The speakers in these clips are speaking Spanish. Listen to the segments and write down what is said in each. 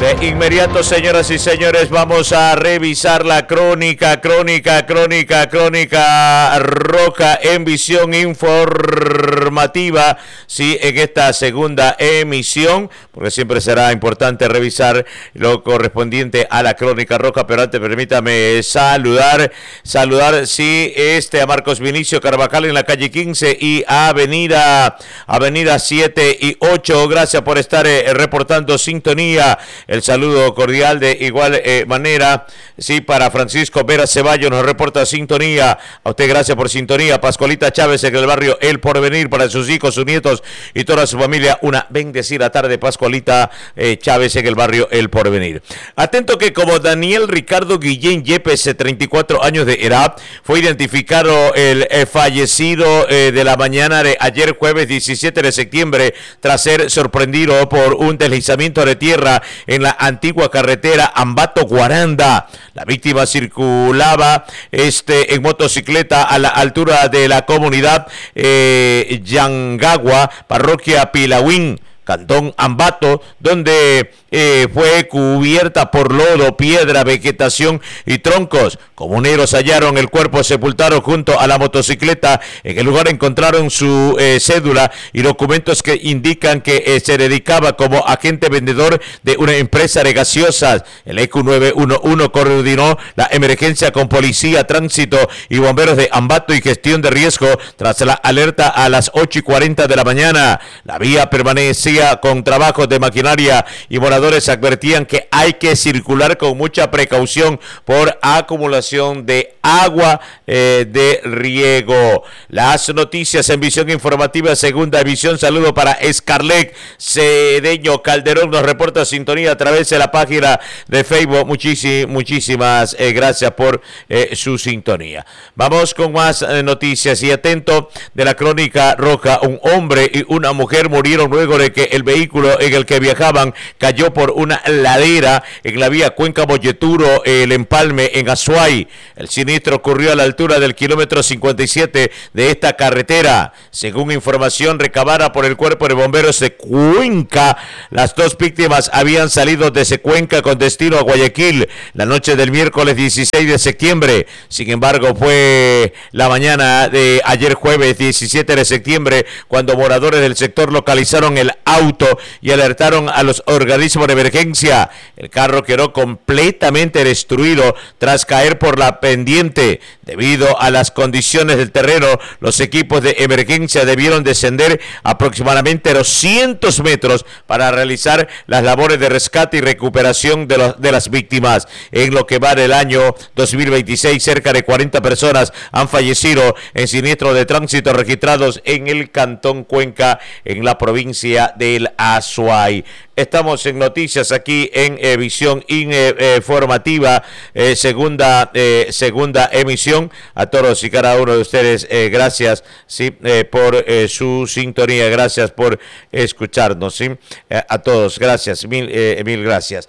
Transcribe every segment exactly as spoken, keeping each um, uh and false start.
De inmediato, señoras y señores, vamos a revisar la crónica, crónica, crónica, crónica roja en visión informativa, sí, en esta segunda emisión, porque siempre será importante revisar lo correspondiente a la crónica roja, pero antes permítame saludar, saludar, sí, este a Marcos Vinicio Carvajal en la calle quince y Avenida, Avenida siete y ocho, gracias por estar eh, reportando sintonía. El saludo cordial de igual eh, manera, sí, para Francisco Vera Ceballos, nos reporta sintonía. A usted gracias por sintonía. Pascualita Chávez en el barrio El Porvenir, para sus hijos, sus nietos y toda su familia. Una bendecida tarde, Pascualita eh, Chávez en el barrio El Porvenir. Atento que como Daniel Ricardo Guillén Yepes, treinta y cuatro años de edad, fue identificado el eh, fallecido eh, de la mañana de ayer jueves diecisiete de septiembre tras ser sorprendido por un deslizamiento de tierra en la antigua carretera Ambato-Guaranda. La víctima circulaba este, en motocicleta a la altura de la comunidad eh, Yangagua, parroquia Pilahuín, Cantón Ambato, donde eh, fue cubierta por lodo, piedra, vegetación y troncos. Comuneros hallaron el cuerpo sepultado junto a la motocicleta. En el lugar encontraron su eh, cédula y documentos que indican que eh, se dedicaba como agente vendedor de una empresa de gaseosas. El E Q nueve uno uno coordinó la emergencia con policía, tránsito y bomberos de Ambato y gestión de riesgo tras la alerta a las ocho y cuarenta de la mañana. La vía permanecía con trabajos de maquinaria y moradores advertían que hay que circular con mucha precaución por acumulación de agua eh, de riego. Las noticias en visión informativa, segunda emisión. Saludo para Scarlett Cedeño Calderón, nos reporta sintonía a través de la página de Facebook. Muchísimas, muchísimas eh, gracias por eh, su sintonía. Vamos con más eh, noticias y atento de la crónica roja. Un hombre y una mujer murieron luego de que el vehículo en el que viajaban cayó por una ladera en la vía Cuenca-Molleturo, el Empalme, en Azuay. El siniestro ocurrió a la altura del kilómetro cincuenta y siete de esta carretera. Según información recabada por el Cuerpo de Bomberos de Cuenca, las dos víctimas habían salido desde Cuenca con destino a Guayaquil la noche del miércoles dieciséis de septiembre. Sin embargo, fue la mañana de ayer jueves diecisiete de septiembre cuando moradores del sector localizaron el auto y alertaron a los organismos de emergencia. El carro quedó completamente destruido tras caer por la pendiente. Debido a las condiciones del terreno, los equipos de emergencia debieron descender aproximadamente doscientos metros para realizar las labores de rescate y recuperación de, los, de las víctimas. En lo que va del año dos mil veintiséis, cerca de cuarenta personas han fallecido en siniestros de tránsito registrados en el Cantón Cuenca, en la provincia del Azuay. Estamos en noticias aquí en eh, visión informativa, eh, segunda eh, segunda emisión. A todos y cada uno de ustedes, eh, gracias sí eh, por eh, su sintonía, gracias por escucharnos, sí, eh, a todos, gracias, mil eh, mil gracias.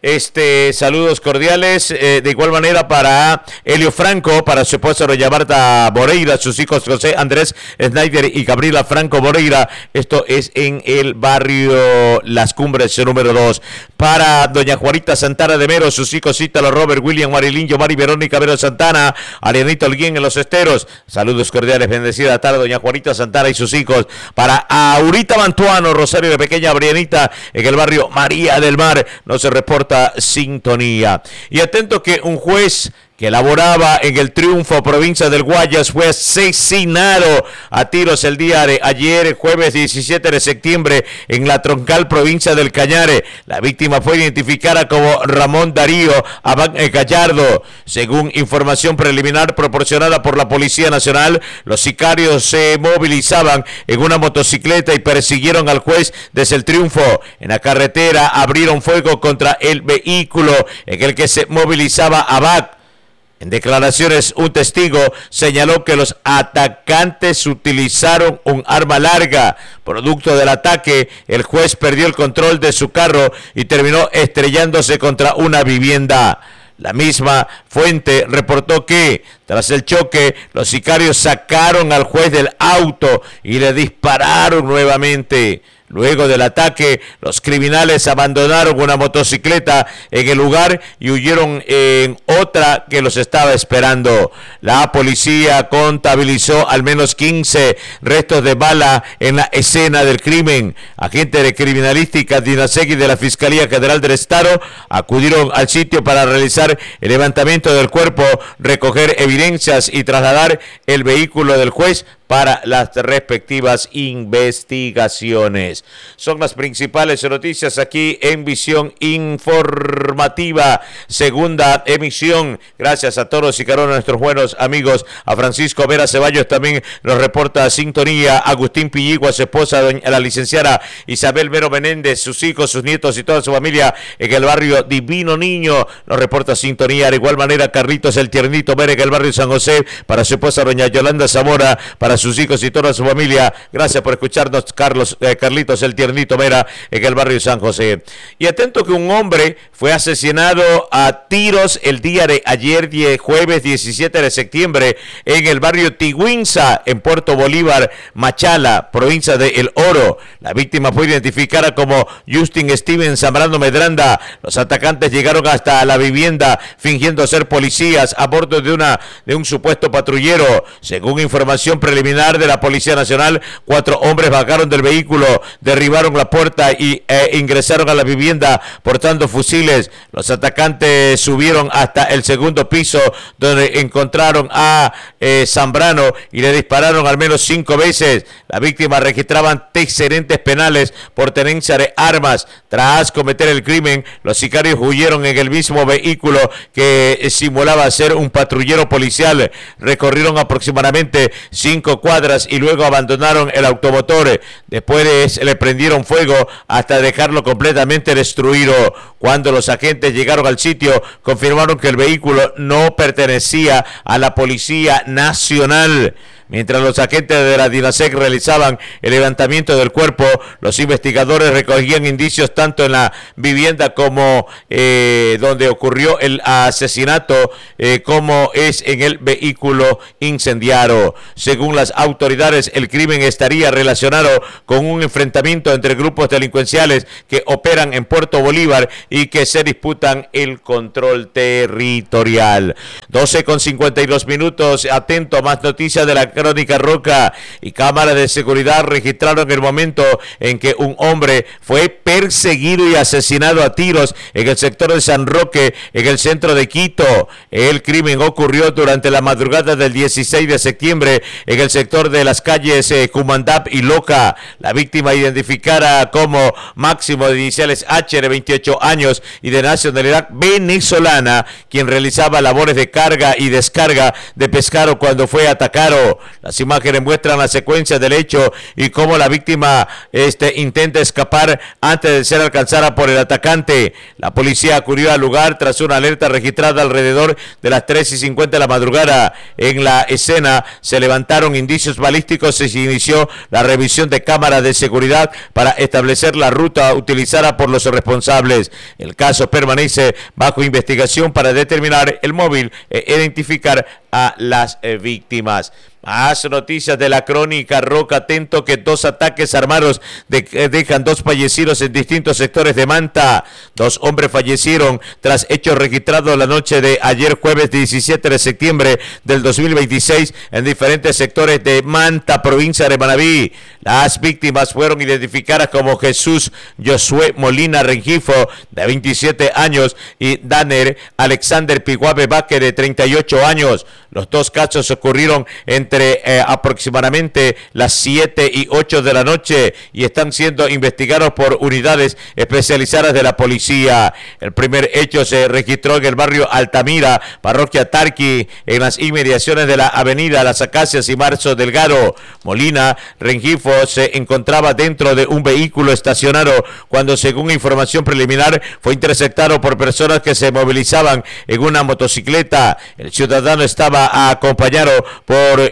Este saludos cordiales, eh, de igual manera para Helio Franco, para su esposa doña Marta Moreira, sus hijos José Andrés Snyder y Gabriela Franco Moreira. Esto es en el barrio Las Cumbres número dos. Para doña Juanita Santana de Mero, sus hijos Ítalo, Robert, William, Marilyn, Yomari, Verónica, Vero Santana, Arianito Alguien en Los Esteros. Saludos cordiales, bendecida tarde, doña Juanita Santana y sus hijos. Para Aurita Mantuano, Rosario de Pequeña Brianita, en el barrio María del Mar, no se reporta sintonía. Y atento que un juez que laboraba en el Triunfo, provincia del Guayas, fue asesinado a tiros el día de ayer, jueves diecisiete de septiembre, en la Troncal, provincia del Cañare. La víctima fue identificada como Ramón Darío Abán Gallardo. Según información preliminar proporcionada por la Policía Nacional, los sicarios se movilizaban en una motocicleta y persiguieron al juez desde el Triunfo. En la carretera abrieron fuego contra el vehículo en el que se movilizaba Abán. En declaraciones, un testigo señaló que los atacantes utilizaron un arma larga. Producto del ataque, el juez perdió el control de su carro y terminó estrellándose contra una vivienda. La misma fuente reportó que, tras el choque, los sicarios sacaron al juez del auto y le dispararon nuevamente. Luego del ataque, los criminales abandonaron una motocicleta en el lugar y huyeron en otra que los estaba esperando. La policía contabilizó al menos quince restos de bala en la escena del crimen. Agentes de criminalística DINASEC y de la Fiscalía General del Estado acudieron al sitio para realizar el levantamiento del cuerpo, recoger evidencias y trasladar el vehículo del juez para las respectivas investigaciones. Son las principales noticias aquí en Visión Informativa, segunda emisión. Gracias a todos y cada uno de nuestros buenos amigos. A Francisco Vera Ceballos también nos reporta sintonía. Agustín Pilligua, su esposa, doña, la licenciada Isabel Vero Menéndez, sus hijos, sus nietos y toda su familia en el barrio Divino Niño nos reporta sintonía. De igual manera, Carlitos el Tiernito Vera en el barrio San José, para su esposa doña Yolanda Zamora, para sus hijos y toda su familia. Gracias por escucharnos, Carlos, eh, Carlitos el Tiernito Mera en el barrio San José. Y atento que un hombre fue asesinado a tiros el día de ayer, jueves diecisiete de septiembre, en el barrio Tigüinza, en Puerto Bolívar, Machala, provincia de El Oro. La víctima fue identificada como Justin Steven Zambrano Medranda. Los atacantes llegaron hasta la vivienda fingiendo ser policías a bordo de una de un supuesto patrullero. Según información preliminar de la Policía Nacional, cuatro hombres bajaron del vehículo, derribaron la puerta y eh, ingresaron a la vivienda portando fusiles. Los atacantes subieron hasta el segundo piso, donde encontraron a eh, Zambrano y le dispararon al menos cinco veces. La víctima registraba antecedentes penales por tenencia de armas. Tras cometer el crimen, los sicarios huyeron en el mismo vehículo que simulaba ser un patrullero policial. Recorrieron aproximadamente cinco cuadras y luego abandonaron el automotor. Después le prendieron fuego hasta dejarlo completamente destruido. Cuando los agentes llegaron al sitio, confirmaron que el vehículo no pertenecía a la Policía Nacional. Mientras los agentes de la DINASEC realizaban el levantamiento del cuerpo, los investigadores recogían indicios tanto en la vivienda como eh, donde ocurrió el asesinato, eh, como es en el vehículo incendiado. Según las autoridades, el crimen estaría relacionado con un enfrentamiento entre grupos delincuenciales que operan en Puerto Bolívar y que se disputan el control territorial. doce con cincuenta y dos minutos. Atento a más noticias de la Crónica Roca. Y cámaras de seguridad registraron el momento en que un hombre fue perseguido y asesinado a tiros en el sector de San Roque, en el centro de Quito. El crimen ocurrió durante la madrugada del dieciséis de septiembre en el sector de las calles eh, Cumandap y Loca. La víctima, identificada como Máximo, de iniciales H, de veintiocho años y de nacionalidad venezolana, quien realizaba labores de carga y descarga de pescado cuando fue atacado. Las imágenes muestran la secuencia del hecho y cómo la víctima este, intenta escapar antes de ser alcanzada por el atacante. La policía acudió al lugar tras una alerta registrada alrededor de las tres y cincuenta de la madrugada. En la escena se levantaron indicios balísticos y se inició la revisión de cámaras de seguridad para establecer la ruta utilizada por los responsables. El caso permanece bajo investigación para determinar el móvil e identificar a las eh, víctimas. Más noticias de la Crónica Roca. Atento que dos ataques armados de, eh, dejan dos fallecidos en distintos sectores de Manta. Dos hombres fallecieron tras hechos registrados la noche de ayer jueves diecisiete de septiembre del dos mil veintiséis en diferentes sectores de Manta, provincia de Manabí. Las víctimas fueron identificadas como Jesús Josué Molina Rengifo, de veintisiete años, y Daner Alexander Piguabe Baque, de treinta y ocho años. Los dos casos ocurrieron entre eh, aproximadamente las siete y ocho de la noche y están siendo investigados por unidades especializadas de la policía. El primer hecho se registró en el barrio Altamira, parroquia Tarqui, en las inmediaciones de la avenida Las Acacias y Marzo Delgado. Molina Rengifo se encontraba dentro de un vehículo estacionado cuando, según información preliminar, fue interceptado por personas que se movilizaban en una motocicleta. El ciudadano estaba acompañado por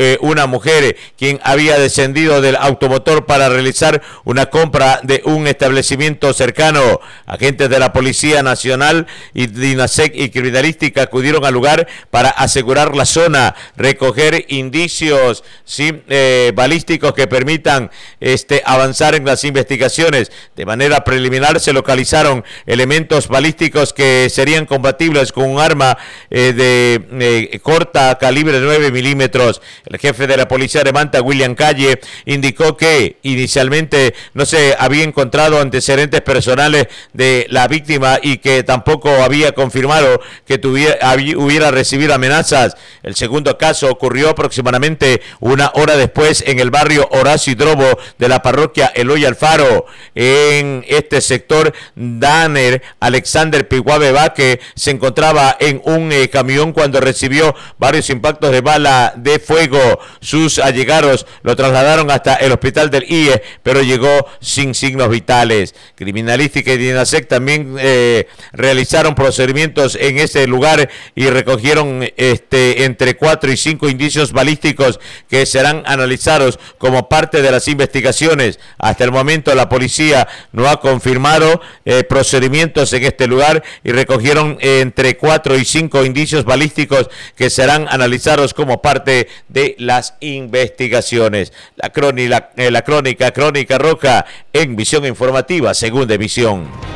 eh, una mujer quien había descendido del automotor para realizar una compra de un establecimiento cercano. Agentes de la Policía Nacional y DINASEC y Criminalística acudieron al lugar para asegurar la zona, recoger indicios sí, eh, balísticos que permitan este, avanzar en las investigaciones. De manera preliminar se localizaron elementos balísticos que serían compatibles con un arma eh, de eh, corta calibre nueve milímetros. El jefe de la Policía de Manta, William Calle, indicó que inicialmente no se había encontrado antecedentes personales de la víctima y que tampoco había confirmado que tuviera, había, hubiera recibido amenazas. El segundo caso ocurrió aproximadamente una hora después en el barrio Horacio Hidrobo de la parroquia Eloy Alfaro. En este sector, Danner Alexander Piguave Vaque se encontraba en un eh, camión cuando recibió varios impactos de bala de fuego. Sus allegados lo trasladaron hasta el hospital del I E, pero llegó sin signos vitales. Criminalística y DINASEC también eh, realizaron procedimientos en ese lugar y recogieron este entre cuatro y cinco indicios balísticos que serán analizados como parte de las investigaciones. Hasta el momento la policía no ha confirmado eh, procedimientos en este lugar y recogieron eh, entre cuatro y cinco indicios balísticos que serán analizados como parte de las investigaciones. La crónica, la, eh, la crónica, crónica roja en Visión Informativa, segunda emisión.